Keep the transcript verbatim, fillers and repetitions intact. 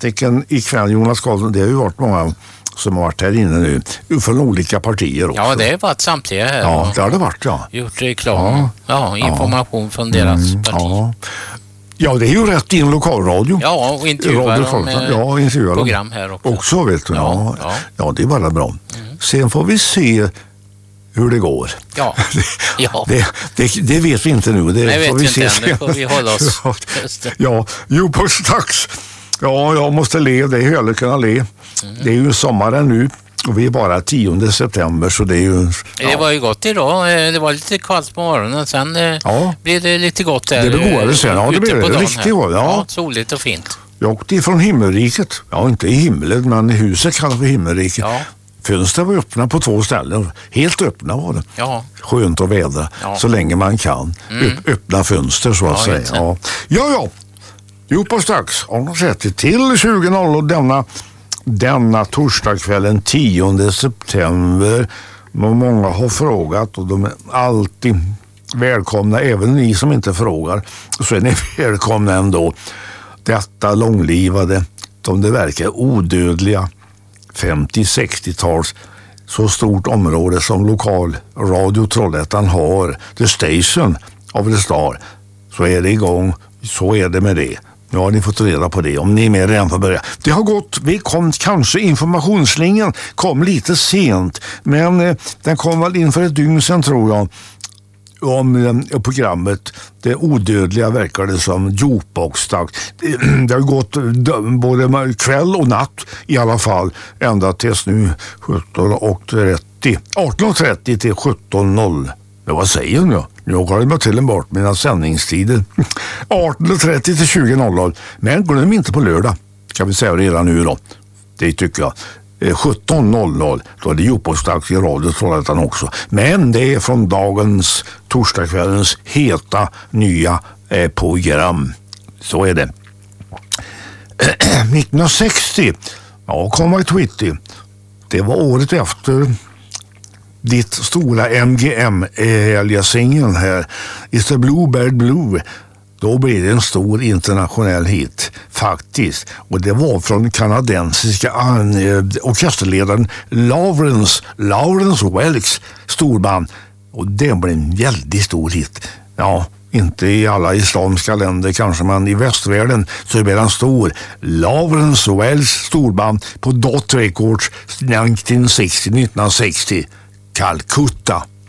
fanatiken ikväll, Jonas Karlsson, det har ju varit många som har varit här inne nu från olika partier också. Ja, det har varit samtliga här. Ja, det har det varit, ja. Gjort reklam. Ja, ja information ja. från deras mm, parti. Ja. ja, det är ju rätt i en lokalradio. Ja, och intervjuar dem med ja, intervjuar program här också. Också, vet du. Ja, ja. ja det är bara bra. Mm. Sen får vi se hur det går. Ja. ja. det, det, det vet vi inte nu. Det Nej, vet får vi inte se än. Nu får vi hålla oss. ja, jo på strax. Ja, jag måste le. Det är härligt att kunna le. Mm. Det är ju sommaren nu och vi är bara tionde september så det är ju... Ja. Det var ju gott idag. Det var lite kallt på morgonen. Sen ja. blev det lite gott där. Det begåvade sen. Ja, det blev det. Riktigt gott. Ja. ja, soligt och fint. Jag åkte ifrån himmelriket. Ja, inte i himlen, men i huset kallas för himmelriket. Ja. Fönster var öppna på två ställen. Helt öppna var det. Ja. Skönt att vädra. Ja. Så länge man kan. Mm. Öppna fönster så att ja, säga. Ja, ja. ja. Jo, på strax. arton trettio till tjugo noll och denna, denna torsdagskvällen tionde september. Många har frågat och de är alltid välkomna. Även ni som inte frågar så är ni välkomna ändå. Detta långlivade, som det verkar odödliga femtio-sextio-tals så stort område som lokal Radio Trollhättan har, The Station of the Star, så är det igång, så är det med det. Nu har ni fått reda på det, om ni är med redan från början. Det har gått, vi kom, kanske informationslinjen kom lite sent, men eh, den kom väl in för ett dygn sedan tror jag, om eh, programmet Det odödliga verkar det som jukebox-takt. Det, det har gått både kväll och natt i alla fall ända tills nu sjutton trettio. arton trettio till sjutton noll. Ja, vad säger jag? Jag har bara till en bort mina sändningstider. arton trettio till tjugo noll. Men glöm inte på lördag. Kan vi säga redan nu då. Det tycker jag. sjutton noll noll, då är det jukebox-takt i Radio Trollhättan också. Men det är från dagens torsdagskvällens heta nya eh, program. Så är det. nittonhundrasextio, ja, kom I Twitty. Det var året efter ditt stora M G M-helgasingeln här. It's the Bluebird Blue. Då blir det en stor internationell hit faktiskt. Och det var från kanadensiska äh, orkesterledaren Lawrence, Lawrence Welks storband. Och det blev en väldigt stor hit. Ja, inte i alla islamiska länder kanske, men i västvärlden så blev den stor. Lawrence Welks storband på Dot Records nittonhundrasextio, nittonhundrasextio. Calcutta.